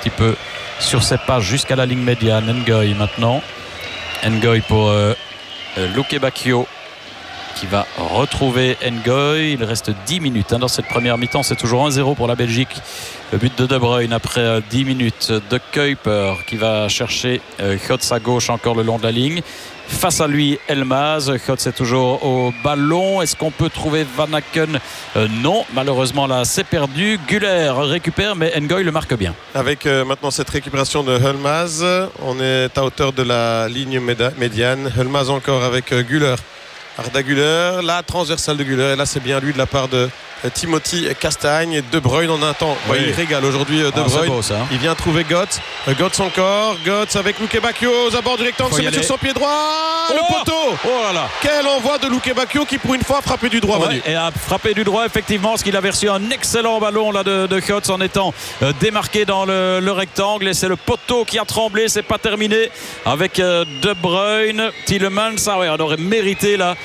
petit peu sur ses pas jusqu'à la ligne médiane. Ngoy maintenant. Ngoy pour Luke Bacchio qui va retrouver Ngoy. Il reste 10 minutes dans cette première mi-temps. C'est toujours 1-0 pour la Belgique. Le but de Bruyne après 10 minutes. De Kuiper qui va chercher Götze à gauche encore le long de la ligne. Face à lui, Elmaz. Götze est toujours au ballon. Est-ce qu'on peut trouver Van Aken? Non, malheureusement là c'est perdu. Güler récupère, mais Ngoy le marque bien. Avec maintenant cette récupération de Elmaz, on est à hauteur de la ligne médiane. Elmaz encore avec Güler. Arda Güler, la transversale de Güler, et là c'est bien lui de la part de Timothy Castagne. Et De Bruyne en un temps. Oui. Il régale aujourd'hui De Bruyne. Beau, ça, hein. Il vient trouver Götze. Götze encore. Götze avec Luke Bacchio aux abords du rectangle. Se met sur son pied droit. Le poteau. Oh là là. Quel envoi de Luke Bacchio qui pour une fois a frappé du droit. Ouais, et a frappé du droit effectivement parce qu'il avait reçu un excellent ballon là de Götze en étant démarqué dans le rectangle. Et c'est le poteau qui a tremblé. C'est pas terminé avec De Bruyne. Tielemans, on aurait mérité là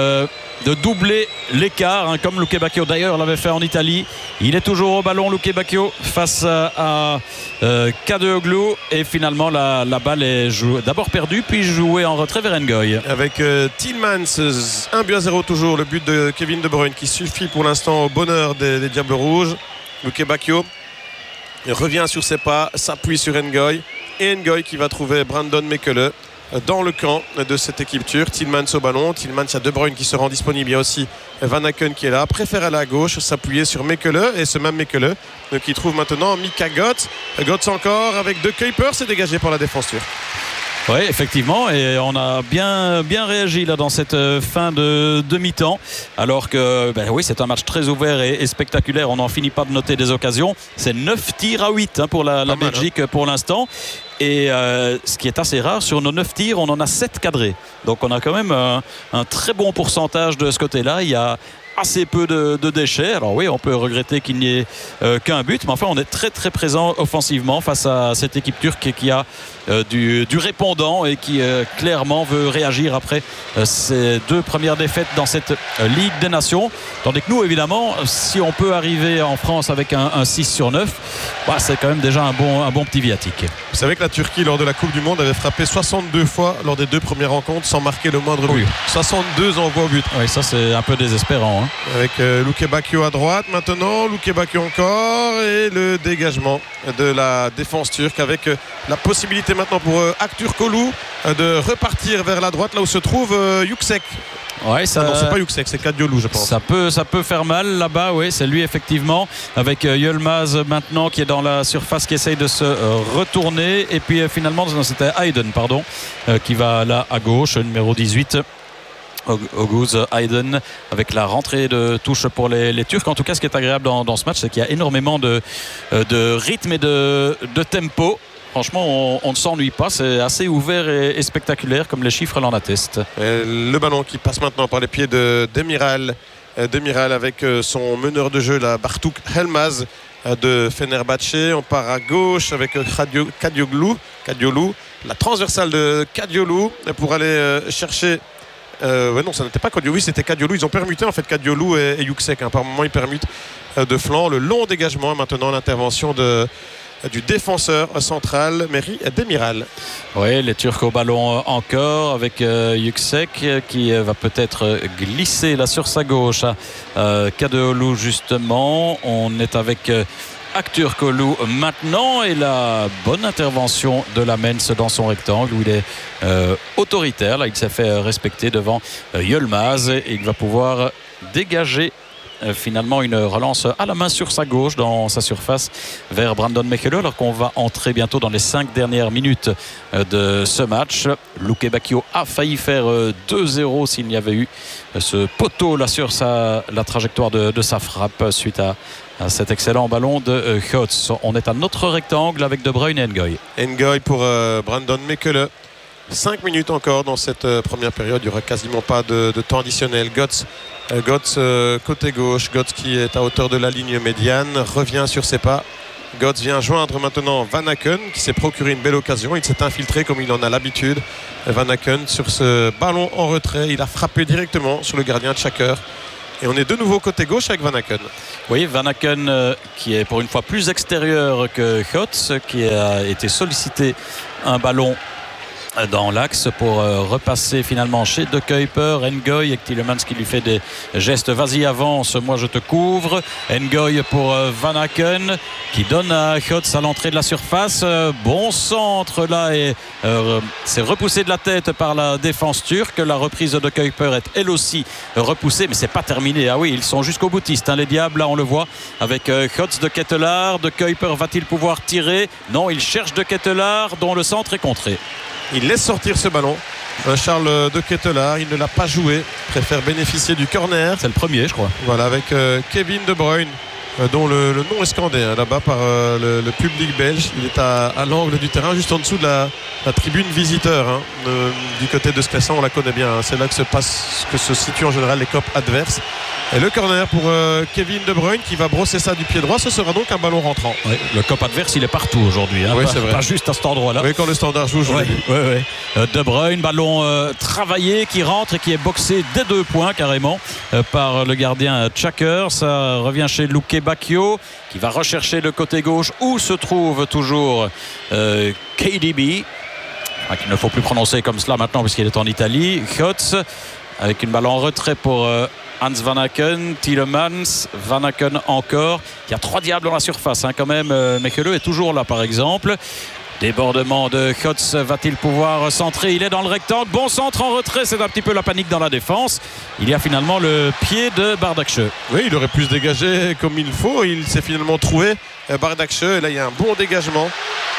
de doubler l'écart, comme Luke Bacchio d'ailleurs l'avait fait en Italie. Il est toujours au ballon, Luke Bacchio, face à Kadeoglu, et finalement la balle est d'abord perdue puis jouée en retrait vers Ngoy. Avec Tielemans, 1-0 toujours, le but de Kevin De Bruyne qui suffit pour l'instant au bonheur des Diables Rouges. Luke Bacchio revient sur ses pas, s'appuie sur Ngoy, et Ngoy qui va trouver Brandon Mekele dans le camp de cette équipe turque. Tielemans au ballon. Tielemans, il y a De Bruyne qui se rend disponible. Il y a aussi Van Aken qui est là. Préfère aller à gauche, s'appuyer sur Mekele. Et ce même Mekele qui trouve maintenant Mika Götze. Götze encore avec De Kuiper. C'est dégagé par la défense turque. Oui, effectivement, et on a bien réagi là dans cette fin de mi-temps, alors que oui, c'est un match très ouvert et spectaculaire. On n'en finit pas de noter des occasions. C'est 9 tirs à 8 pour la Belgique pour l'instant. Et ce qui est assez rare, sur nos 9 tirs, on en a 7 cadrés. Donc on a quand même un très bon pourcentage de ce côté-là. Il y a assez peu de déchets. Alors oui, on peut regretter qu'il n'y ait qu'un but, mais enfin on est très très présent offensivement face à cette équipe turque qui a du répondant et qui clairement veut réagir après ces 2 premières défaites dans cette Ligue des Nations. Tandis que nous, évidemment, si on peut arriver en France avec un 6 sur 9, c'est quand même déjà un bon petit viatique. Vous savez que la Turquie, lors de la Coupe du Monde, avait frappé 62 fois lors des 2 premières rencontres sans marquer le moindre but. 62 envois au but. Oui, ça c'est un peu désespérant. Avec Luke Bacchio à droite maintenant, Luke Bacchio encore, et le dégagement de la défense turque avec la possibilité maintenant pour Aktürkoğlu de repartir vers la droite là où se trouve Yüksek. Ouais, ça... non, c'est pas Yüksek, c'est Kadıoğlu, je pense. Ça peut faire mal là-bas, oui, c'est lui effectivement, avec Yılmaz maintenant qui est dans la surface, qui essaye de se retourner, et puis finalement c'était Aydın qui va là à gauche, numéro 18. Oguz Aydın, avec la rentrée de touche pour les Turcs. En tout cas, ce qui est agréable dans ce match, c'est qu'il y a énormément de rythme et de tempo. Franchement, on ne s'ennuie pas. C'est assez ouvert et spectaculaire, comme les chiffres l'en attestent. Le ballon qui passe maintenant par les pieds de Demiral. Demiral avec son meneur de jeu, là, Bartuk Elmaz de Fenerbahçe. On part à gauche avec Kadıoğlu. La transversale de Kadıoğlu pour aller chercher... non, ça n'était pas Kadıoğlu, oui, c'était Kadıoğlu. Ils ont permuté en fait Kadıoğlu et Yüksek. Par moment, ils permutent de flanc. Le long dégagement, maintenant l'intervention du défenseur central, Merih Demiral. Oui, les Turcs au ballon encore avec Yüksek qui va peut-être glisser là sur sa gauche. Kadıoğlu justement. On est avec Aktürkoğlu maintenant, et la bonne intervention de Lamens dans son rectangle où il est autoritaire. Là, il s'est fait respecter devant Yılmaz et il va pouvoir dégager finalement une relance à la main sur sa gauche dans sa surface vers Brandon Mekele, alors qu'on va entrer bientôt dans les 5 dernières minutes de ce match. Luke Bacchio a failli faire 2-0 s'il n'y avait eu ce poteau là sur la trajectoire de sa frappe suite à cet excellent ballon de Götze. On est à notre rectangle avec De Bruyne et Ngoy. Ngoy pour Brandon Mekele. 5 minutes encore dans cette première période. Il n'y aura quasiment pas de temps additionnel. Götze côté gauche. Götze qui est à hauteur de la ligne médiane. Revient sur ses pas. Götze vient joindre maintenant Van Aken qui s'est procuré une belle occasion. Il s'est infiltré comme il en a l'habitude. Van Aken sur ce ballon en retrait. Il a frappé directement sur le gardien Tchaker. Et on est de nouveau côté gauche avec Van Aken. Oui, Van Aken qui est pour une fois plus extérieur que Gotts, qui a été sollicité un ballon dans l'axe pour repasser finalement chez De Kuyper. Ngoy avec Tielemans qui lui fait des gestes, vas-y avance, moi je te couvre. Ngoy pour Van Aken qui donne à Gotts à l'entrée de la surface. Bon centre là, et c'est repoussé de la tête par la défense turque. La reprise de Kuyper est elle aussi repoussée, mais c'est pas terminé. Ah oui, ils sont jusqu'au boutiste, hein, les diables, là on le voit avec Gotts, De Ketelaar. De Kuyper va-t-il pouvoir tirer? Non, il cherche De Ketelaar dont le centre est contré. Il laisse sortir ce ballon. Charles De Ketelaar, il ne l'a pas joué, préfère bénéficier du corner. C'est le premier, je crois. Voilà, avec Kevin De Bruyne, dont le nom est scandé là-bas par le public belge. Il est à l'angle du terrain, juste en dessous de la tribune visiteur, hein. Du côté de Sclessin, on la connaît bien, hein. C'est là que se situent en général les copes adverses. Et le corner pour Kevin De Bruyne qui va brosser ça du pied droit. Ce sera donc un ballon rentrant. Oui, le cop adverse, il est partout aujourd'hui, hein. Oui, c'est vrai. Pas juste à cet endroit-là. Oui, quand le Standard joue, je De Bruyne, ballon travaillé qui rentre et qui est boxé dès 2 points carrément par le gardien Tchaker. Ça revient chez Luke Bacchio qui va rechercher le côté gauche où se trouve toujours KDB, qu'il ne faut plus prononcer comme cela maintenant puisqu'il est en Italie. Gotts avec une balle en retrait pour Hans Van Aken, Tielemans, Van Aken encore. Il y a 3 diables dans la surface, hein, quand même. Mechelen est toujours là par exemple. Débordement de Gotts, va-t-il pouvoir centrer? Il est dans le rectangle, bon centre en retrait, c'est un petit peu la panique dans la défense. Il y a finalement le pied de Bardakche. Oui, il aurait pu se dégager comme il faut, il s'est finalement trouvé Bardakche, et là il y a un bon dégagement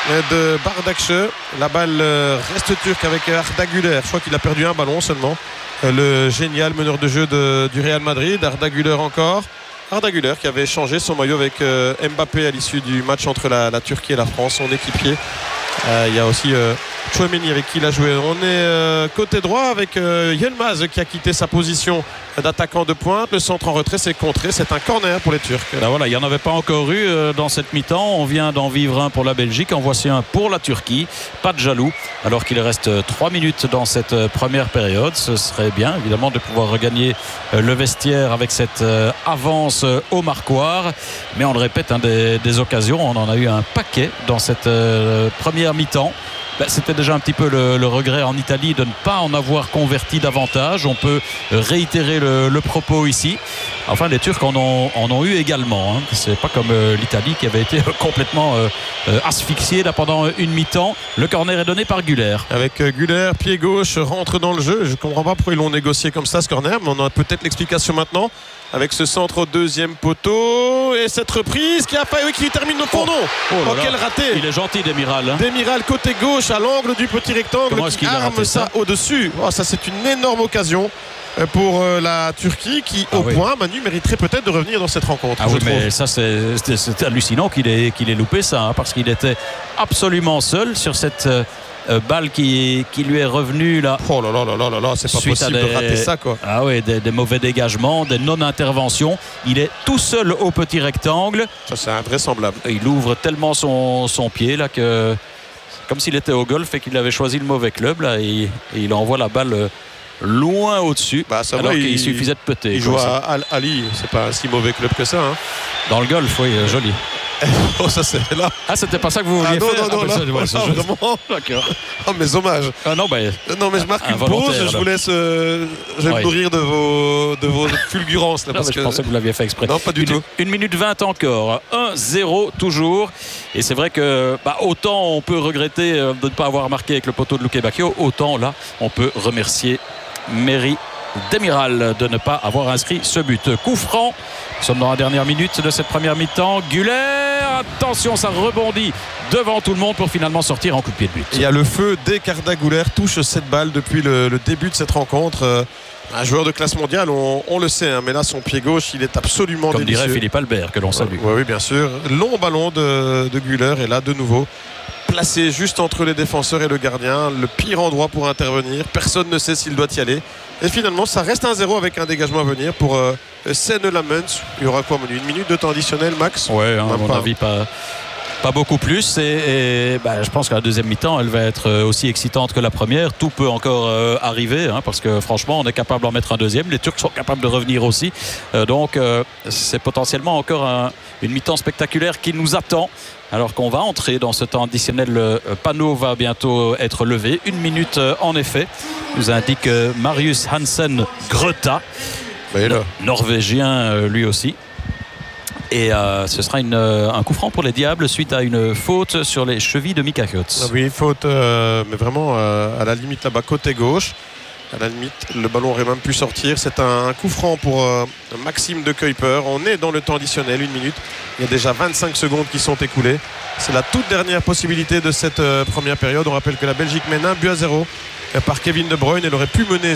de Bardakche. La balle reste turque avec Arda Güler, je crois qu'il a perdu un ballon seulement. Le génial meneur de jeu du Real Madrid, Arda Güler encore. Arda Güler qui avait échangé son maillot avec Mbappé à l'issue du match entre la Turquie et la France, son équipier. Il y a aussi Chouameni avec qui il a joué. On est côté droit avec Yilmaz qui a quitté sa position d'attaquant de pointe. Le centre en retrait, c'est contré, c'est un corner pour les Turcs. Ben voilà, il n'y en avait pas encore eu dans cette mi-temps. On vient d'en vivre un pour la Belgique, en voici un pour la Turquie. Pas de jaloux, alors qu'il reste 3 minutes dans cette première période. Ce serait bien évidemment de pouvoir regagner le vestiaire avec cette avance au marquoir, mais on le répète, hein, des occasions, on en a eu un paquet dans cette première mi-temps. C'était déjà un petit peu le regret en Italie de ne pas en avoir converti davantage. On peut réitérer le propos ici. Enfin, les Turcs en ont eu également, hein. C'est pas comme l'Italie qui avait été complètement asphyxiée là pendant une mi-temps. Le corner est donné par Güler. Avec Güler, pied gauche, rentre dans le jeu. Je ne comprends pas pourquoi ils l'ont négocié comme ça, ce corner, mais on a peut-être l'explication maintenant. Avec ce centre au deuxième poteau et cette reprise qui termine au fond. Quel raté! Il est gentil, Demiral, hein. Demiral côté gauche à l'angle du petit rectangle. Comment est-ce qu'il arme a raté ça au-dessus. Ça c'est une énorme occasion pour la Turquie qui au point, Manu, mériterait peut-être de revenir dans cette rencontre. Oui, mais ça c'est hallucinant qu'il ait loupé ça, hein, parce qu'il était absolument seul sur cette balle qui lui est revenue là. Oh là là là là là, c'est pas possible de rater ça, quoi. Ah oui, des mauvais dégagements, des non-interventions. Il est tout seul au petit rectangle. Ça c'est invraisemblable. Il ouvre tellement son pied là que comme s'il était au golf et qu'il avait choisi le mauvais club là, et il envoie la balle loin au-dessus, alors qu'il suffisait de péter. Il joue à Al-Ali, c'est pas un si mauvais club que ça, hein. Dans le golf, oui, joli. Oh, ça c'est là. Ah, c'était pas ça que vous vouliez faire? Non, vraiment. D'accord. Oh, mais hommage. Non, mais je marque une pause. Je vous laisse. Je vais me nourrir de vos fulgurances. Là, je pensais que vous l'aviez fait exprès. Non, pas du tout. 1 minute 20 encore. 1-0 toujours. Et c'est vrai que autant on peut regretter de ne pas avoir marqué avec le poteau de Luke Bacchio, autant là, on peut remercier Mehri Demiral de ne pas avoir inscrit ce but. Coup franc. Nous sommes dans la dernière minute de cette première mi-temps. Güler, attention, ça rebondit devant tout le monde pour finalement sortir en coup de pied de but. Il y a le feu dès qu'Arda Güler touche cette balle depuis le début de cette rencontre. Un joueur de classe mondiale, on le sait, hein, mais là son pied gauche, il est absolument comme délicieux. Dirait Philippe Albert, que l'on salue. Oui, bien sûr. Long ballon de Güler, et là de nouveau placé juste entre les défenseurs et le gardien, le pire endroit pour intervenir. Personne ne sait s'il doit y aller. Et finalement, ça reste 1-0 avec un dégagement à venir pour Seine Lamens. Il y aura quoi, Manu? 1 minute de temps additionnel, max? Ouais, à mon avis, pas Pas beaucoup plus. Et je pense que la deuxième mi-temps, elle va être aussi excitante que la première. Tout peut encore arriver, hein, parce que franchement, on est capable d'en mettre un deuxième. Les Turcs sont capables de revenir aussi. Donc, c'est potentiellement encore une mi-temps spectaculaire qui nous attend. Alors qu'on va entrer dans ce temps additionnel, le panneau va bientôt être levé. 1 minute en effet, nous indique Marius Hansen Greta, norvégien lui aussi. Et ce sera un coup franc pour les Diables suite à une faute sur les chevilles de Mika Kotz. Oui, faute, mais vraiment à la limite là-bas, côté gauche. À la limite, le ballon aurait même pu sortir. C'est un coup franc pour Maxime de Kuyper. On est dans le temps additionnel, 1 minute. Il y a déjà 25 secondes qui sont écoulées. C'est la toute dernière possibilité de cette première période. On rappelle que la Belgique mène 1-0 par Kevin De Bruyne. Elle aurait pu mener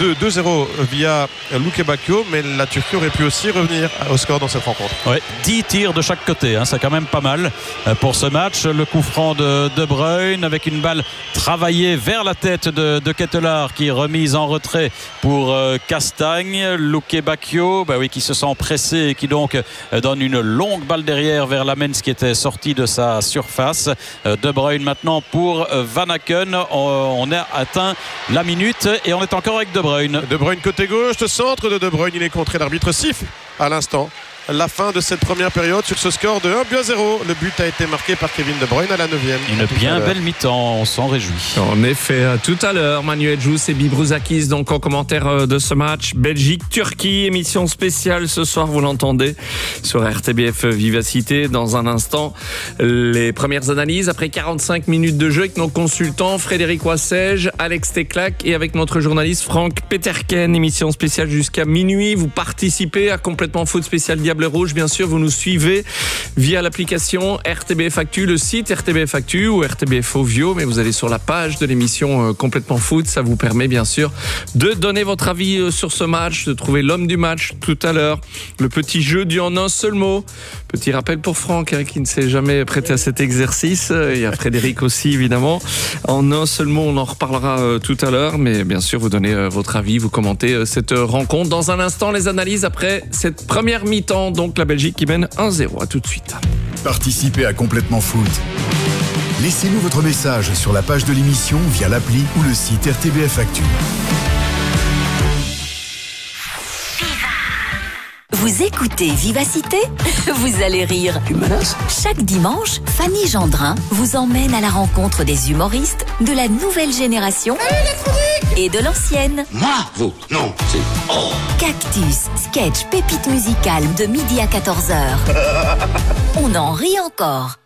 2-0 via Luke Bacchio, mais la Turquie aurait pu aussi revenir au score dans cette rencontre. Ouais, 10 tirs de chaque côté, hein, c'est quand même pas mal pour ce match. Le coup franc de De Bruyne avec une balle travaillée vers la tête de Ketelaar qui est remise en retrait pour Castagne. Luke Bacchio, qui se sent pressé et qui donc donne une longue balle derrière vers Lamens qui était sorti de sa surface. De Bruyne maintenant pour Van Aken. On a atteint la minute et on est encore avec De Bruyne. De Bruyne côté gauche, le centre de Bruyne, il est contré. L'arbitre siffle à l'instant la fin de cette première période sur ce score de 1-0. Le but a été marqué par Kevin De Bruyne à la 9e. Une bien belle mi-temps, on s'en réjouit. En effet, tout à l'heure, Manuel Jous et Bibrouzakis donc en commentaire de ce match. Belgique-Turquie, émission spéciale ce soir, vous l'entendez, sur RTBF Vivacité. Dans un instant, les premières analyses après 45 minutes de jeu avec nos consultants Frédéric Wassège, Alex Teclac et avec notre journaliste Franck Peterken. Émission spéciale jusqu'à minuit. Vous participez à Complètement Foot spécial Diable Rouge, bien sûr, vous nous suivez via l'application RTBF Actu, le site RTBF Actu ou RTBF Ovio, mais vous allez sur la page de l'émission Complètement Foot, ça vous permet bien sûr de donner votre avis sur ce match, de trouver l'homme du match tout à l'heure, le petit jeu du en un seul mot. Petit rappel pour Franck qui ne s'est jamais prêté à cet exercice, il y a Frédéric aussi évidemment. En un seul mot, on en reparlera tout à l'heure, mais bien sûr vous donnez votre avis, vous commentez cette rencontre. Dans un instant, les analyses après cette première mi-temps. Donc la Belgique qui mène 1-0. À tout de suite. Participez à Complètement Foot. Laissez-nous votre message sur la page de l'émission via l'appli ou le site RTBF Actu. Vous écoutez Vivacité? Vous allez rire. Tu menaces? Chaque dimanche, Fanny Gendrin vous emmène à la rencontre des humoristes de la nouvelle génération et de l'ancienne. Moi? Vous? Non, c'est... Oh. Cactus, sketch, pépite musicale de midi à 14h. On en rit encore.